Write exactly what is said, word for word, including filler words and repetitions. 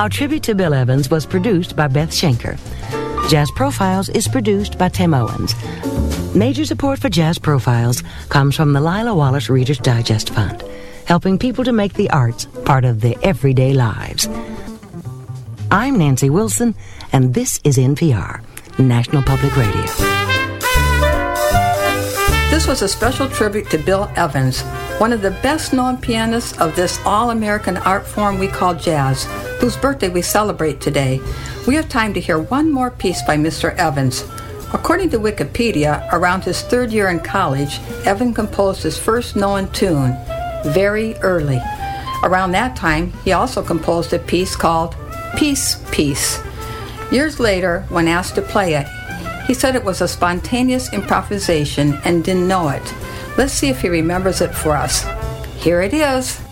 Our tribute to Bill Evans was produced by Beth Schenker. Jazz Profiles is produced by Tim Owens. Major support for Jazz Profiles comes from the Lila Wallace Reader's Digest Fund, helping people to make the arts part of their everyday lives. I'm Nancy Wilson, and this is N P R, National Public Radio. This was a special tribute to Bill Evans, one of the best-known pianists of this all-American art form we call jazz, whose birthday we celebrate today. We have time to hear one more piece by Mister Evans. According to Wikipedia, around his third year in college, Evans composed his first known tune, Very Early. Around that time, he also composed a piece called Peace, Peace. Years later, when asked to play it, he said it was a spontaneous improvisation and didn't know it. Let's see if he remembers it for us. Here it is.